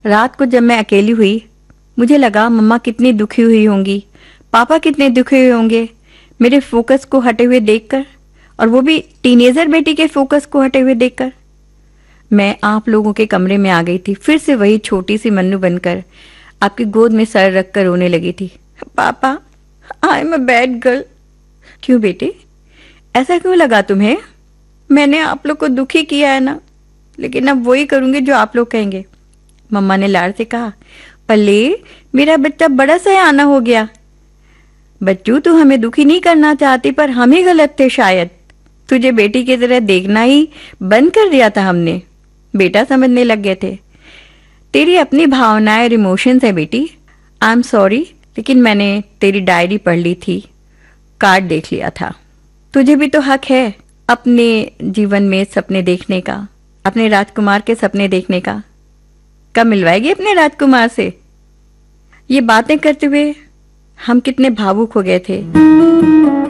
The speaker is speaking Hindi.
रात को जब मैं अकेली हुई, मुझे लगा मम्मा कितनी दुखी हुई होंगी, पापा कितने दुखी हुए होंगे मेरे फोकस को हटे हुए देखकर, और वो भी टीनेजर बेटी के फोकस को हटे हुए देखकर। मैं आप लोगों के कमरे में आ गई थी, फिर से वही छोटी सी मन्नू बनकर आपकी गोद में सर रखकर रोने लगी थी। पापा, I am a bad girl. क्यों बेटी, ऐसा क्यों लगा तुम्हें? मैंने आप लोग को दुखी किया है ना, लेकिन अब वही करूंगी जो आप लोग कहेंगे। मम्मा ने लाड़ से कहा। पल्ले, मेरा बच्चा बड़ा सयाना हो गया। बच्चू, तू हमें दुखी नहीं करना चाहती, पर हम ही गलत थे शायद। तुझे बेटी की तरह देखना ही बंद कर दिया था हमने, बेटा समझने लग गए थे। तेरी अपनी भावनाएं और इमोशंस है बेटी। आई एम सॉरी, लेकिन मैंने तेरी डायरी पढ़ ली थी, कार्ड देख लिया था। तुझे भी तो हक है अपने जीवन में सपने देखने का, अपने राजकुमार के सपने देखने का। कब मिलवाएगी अपने राजकुमार से? ये बातें करते हुए हम कितने भावुक हो गए थे।